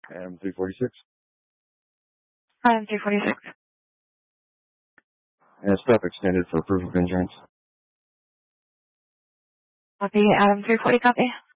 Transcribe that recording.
Adam 346. Adam 346. And stop extended for proof of insurance. Copy, Adam 340, copy.